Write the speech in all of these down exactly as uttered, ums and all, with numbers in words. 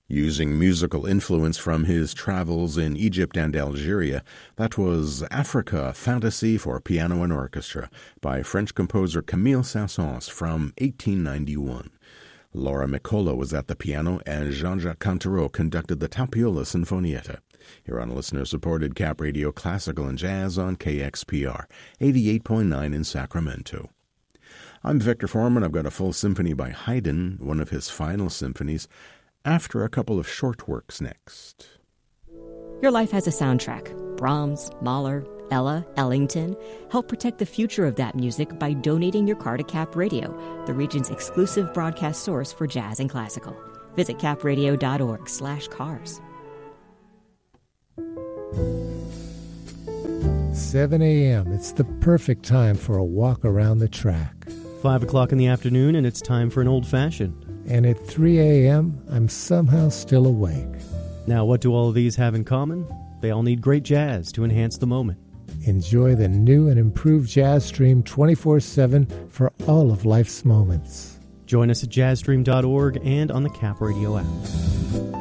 Using musical influence from his travels in Egypt and Algeria, that was Africa, Fantasy for Piano and Orchestra by French composer Camille Saint-Saëns from eighteen ninety-one. Laura Miccola was at the piano and Jean-Jacques Cantereau conducted the Tapiola Sinfonietta. Here on listener-supported Cap Radio Classical and Jazz on K X P R, eighty-eight point nine in Sacramento. I'm Victor Foreman. I've got a full symphony by Haydn, one of his final symphonies, after a couple of short works next. Your life has a soundtrack. Brahms, Mahler, Ella, Ellington. Help protect the future of that music by donating your car to Cap Radio, the region's exclusive broadcast source for jazz and classical. Visit capradio.org slash cars. seven a.m. It's the perfect time for a walk around the track. Five o'clock in the afternoon, and it's time for an old-fashioned. And at three a.m., I'm somehow still awake. Now, what do all of these have in common? They all need great jazz to enhance the moment. Enjoy the new and improved Jazz Stream twenty-four seven for all of life's moments. Join us at jazz stream dot org and on the Cap Radio app.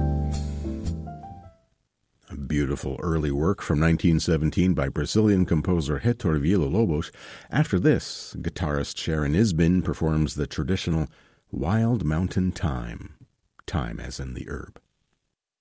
A beautiful early work from nineteen seventeen by Brazilian composer Héctor Villa-Lobos. After this, guitarist Sharon Isbin performs the traditional Wild Mountain Thyme, time as in the herb.